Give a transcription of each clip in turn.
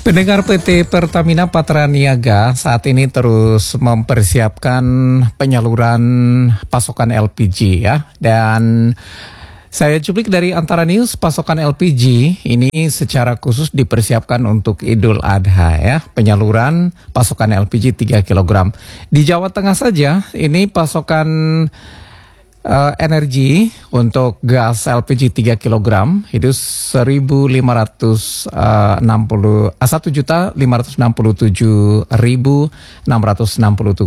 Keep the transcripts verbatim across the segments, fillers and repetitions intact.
Pendengar P T Pertamina Patraniaga saat ini terus mempersiapkan penyaluran pasokan L P G ya. Dan saya cuplik dari Antara News, pasokan L P G ini secara khusus dipersiapkan untuk Idul Adha ya. Penyaluran pasokan L P G tiga kilogram. Di Jawa Tengah saja ini pasokan Uh, energi untuk gas L P G tiga kilogram itu seribu lima ratus enam puluh satu juta lima ratus enam puluh tujuh ribu enam ratus enam puluh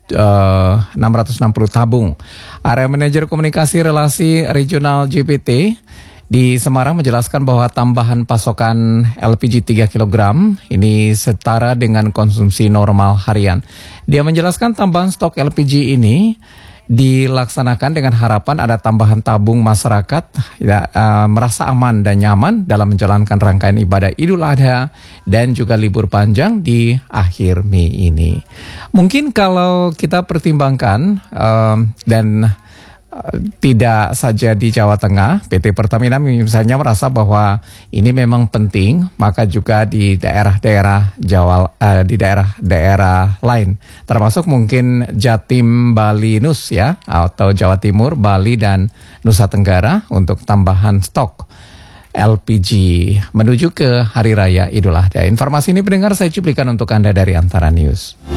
tabung. Area Manajer Komunikasi Relasi Regional J P T di Semarang menjelaskan bahwa tambahan pasokan L P G tiga kilogram ini setara dengan konsumsi normal harian. Dia menjelaskan tambahan stok L P G ini dilaksanakan dengan harapan ada tambahan tabung masyarakat ya, uh, merasa aman dan nyaman dalam menjalankan rangkaian ibadah Idul Adha dan juga libur panjang di akhir Mei ini. Mungkin kalau kita pertimbangkan uh, dan tidak saja di Jawa Tengah, P T Pertamina misalnya merasa bahwa ini memang penting, maka juga di daerah-daerah Jawa, uh, di daerah-daerah lain, termasuk mungkin Jatim, Bali, Nus ya, atau Jawa Timur, Bali dan Nusa Tenggara untuk tambahan stok L P G menuju ke Hari Raya Idul Adha. Informasi ini pendengar saya cuplikan untuk Anda dari Antara News.